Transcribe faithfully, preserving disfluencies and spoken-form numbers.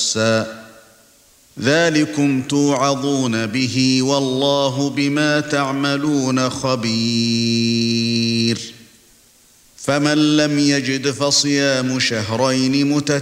بَأْسًا ذَلِكُمْ تُوعَظُونَ بِهِ وَاللَّهُ بِمَا تَعْمَلُونَ خَبِيرٌ فَمَن لَّمْ يَجِدْ فَصِيَامُ شَهْرَيْنِ مُتَتَابِعَيْنِ